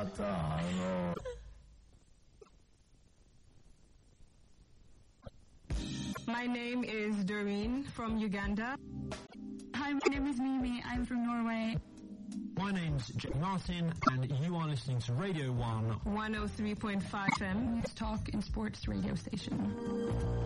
My name is Doreen from Uganda. Hi, my name is Mimi. I'm from Norway. My name's Jake Martin, and you are listening to Radio 1 103.5 FM. News Talk and Sports radio station.